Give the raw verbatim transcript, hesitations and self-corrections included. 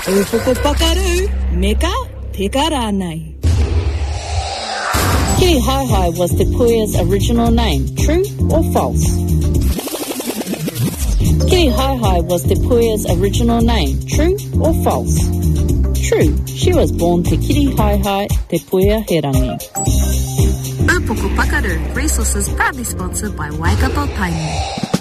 Ufoko Pakaru, Meka Peka Rānei. Kirihaihai was Te Puia's original name. True or false? Kirihaihai was Te Puia's original name. True or false? True. She was born Te Kirihaihai Te Puia Herangi. Ufoko Pakaru, resources proudly sponsored by Waikato Tainui.